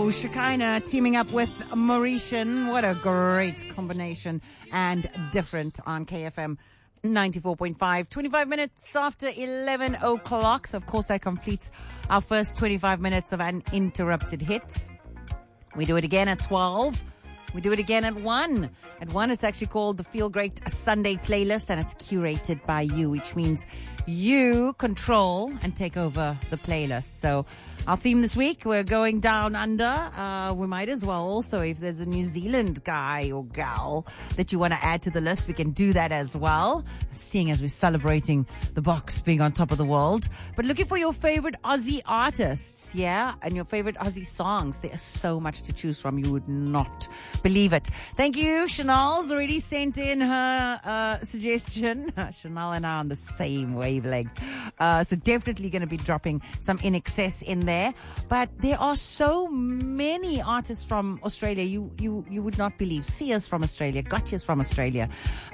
So Shekinah teaming up with Mauritian. What a great combination and different on KFM 94.5. 25 minutes after 11 o'clock. So of course that completes our first 25 minutes of uninterrupted hits. We do it again at 12. We do it again at 1. At 1, it's actually called the Feel Great Sunday Playlist, and it's curated by you, which means you control and take over the playlist. So our theme this week, we're going down under. We might as well also, if there's a New Zealand guy or gal that you want to add to the list, we can do that as well, seeing as we're celebrating the box being on top of the world. But looking for your favorite Aussie artists, yeah, and your favorite Aussie songs. There is so much to choose from. You would not believe it. Thank you. Chanel's already sent in her suggestion. Chanel and I are on the same wavelength. So definitely going to be dropping some In Excess in there. But there are so many artists from Australia you would not believe. Sia's from Australia. Gotcha's from Australia.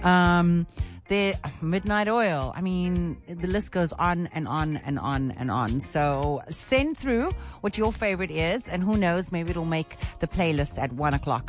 The Midnight Oil. I mean, the list goes on and on and on and on. So send through what your favorite is, and who knows, maybe it'll make the playlist at 1 o'clock.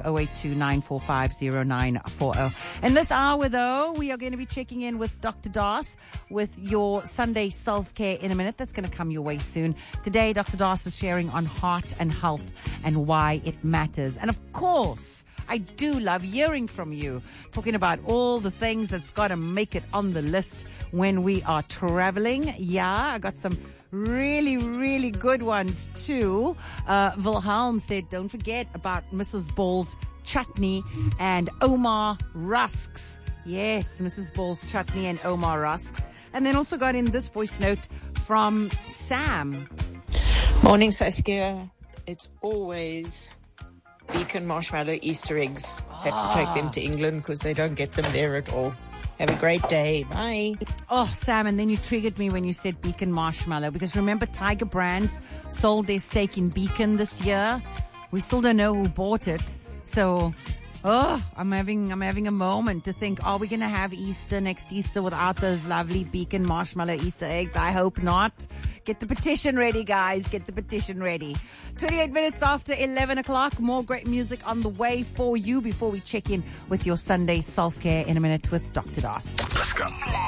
082-945-0940. In this hour, though, we are going to be checking in with Dr. Das with your Sunday self-care in a minute. That's going to come your way soon. Today, Dr. Das is sharing on heart and health and why it matters. And of course, I do love hearing from you, talking about all the things that's got to make it on the list when we are traveling. Yeah, I got some really, really good ones too. Wilhelm said, don't forget about Mrs. Ball's chutney and Omar rusks. Yes, Mrs. Ball's chutney and Omar rusks. And then also got in this voice note from Sam. Morning, Saskia. It's always Beacon marshmallow Easter eggs. Have to take them to England because they don't get them there at all. Have a great day. Bye. Oh, Sam, and then you triggered me when you said Beacon marshmallow, because remember Tiger Brands sold their stake in Beacon this year. We still don't know who bought it. So, I'm having a moment to think, are we going to have Easter next Easter without those lovely Beacon marshmallow Easter eggs? I hope not. Get the petition ready, guys. Get the petition ready. 28 minutes after 11 o'clock. More great music on the way for you before we check in with your Sunday self-care in a minute with Dr. Das. Let's go.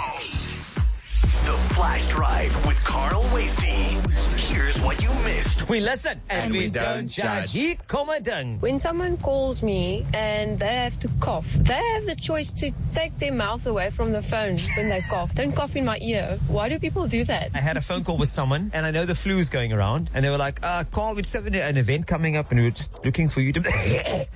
The Flash Drive with Carl Wasty. Here's what you missed. We listen and we don't judge. When someone calls me and they have to cough, they have the choice to take their mouth away from the phone when they cough. Don't cough in my ear. Why do people do that? I had a phone call with someone, and I know the flu is going around, and they were like, Carl, we just have an event coming up, and we were just looking for you to be the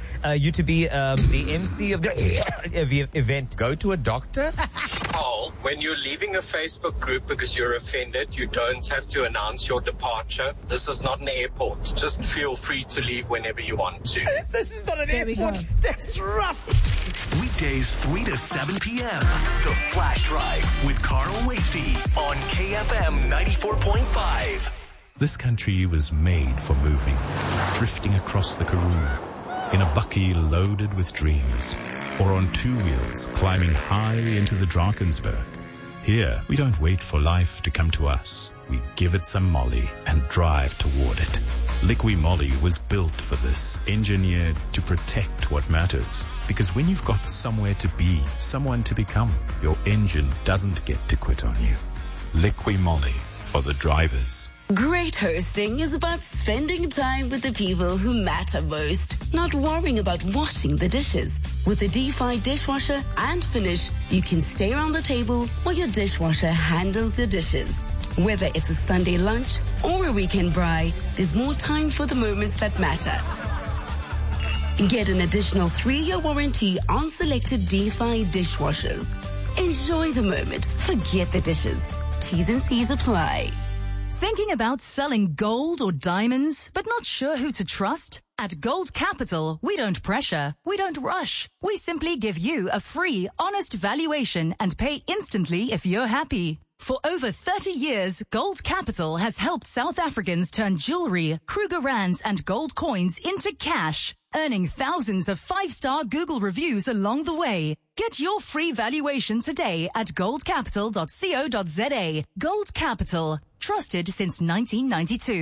MC of the event. Go to a doctor? Carl, when you're leaving a Facebook group because you're offended, you don't have to announce your departure. This is not an airport. Just feel free to leave whenever you want to. This is not an airport. That's rough. Weekdays 3 to 7 p.m. The Flash Drive with Carl Wasty on KFM 94.5. This country was made for moving, drifting across the Karoo, in a bucky loaded with dreams, or on two wheels climbing high into the Drakensberg. Here, we don't wait for life to come to us. We give it some Molly and drive toward it. Liqui Moly was built for this, engineered to protect what matters. Because when you've got somewhere to be, someone to become, your engine doesn't get to quit on you. Liqui Moly for the drivers. Great hosting is about spending time with the people who matter most, not worrying about washing the dishes. With the D-Fi dishwasher and finish, you can stay around the table while your dishwasher handles the dishes. Whether it's a Sunday lunch or a weekend braai, there's more time for the moments that matter. Get an additional 3-year warranty on selected D-Fi dishwashers. Enjoy the moment. Forget the dishes. T's and C's apply. Thinking about selling gold or diamonds, but not sure who to trust? At Gold Capital, we don't pressure, we don't rush. We simply give you a free, honest valuation and pay instantly if you're happy. For over 30 years, Gold Capital has helped South Africans turn jewelry, Kruger Rands and gold coins into cash, earning thousands of 5-star Google reviews along the way. Get your free valuation today at goldcapital.co.za. Gold Capital, trusted since 1992.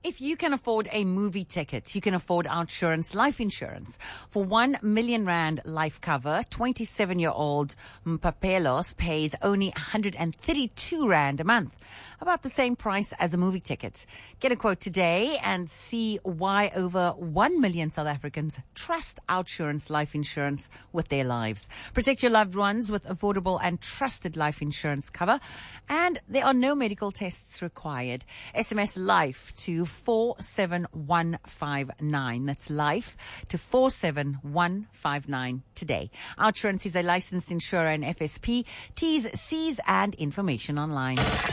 If you can afford a movie ticket, you can afford OUTsurance life insurance. For 1 million rand life cover, 27-year-old Mpapelos pays only 132 rand a month, about the same price as a movie ticket. Get a quote today and see why over 1 million South Africans trust OUTsurance life insurance with their lives. Protect your loved ones with affordable and trusted life insurance cover, and there are no medical tests required. SMS LIFE to 47159. That's LIFE to 47159 today. OUTsurance is a licensed insurer and FSP. T's, C's and information online.